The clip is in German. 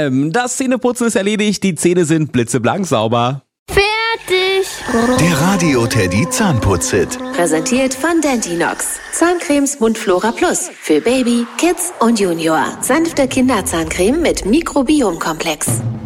FM. Das Zähneputzen ist erledigt, die Zähne sind blitzeblank sauber. Fertig! Der Radio-Teddy Zahnputz-Hit. Präsentiert von Dentinox. Zahncremes Mundflora Plus für Baby, Kids und Junior. Sanfte Kinderzahncreme mit Mikrobiomkomplex.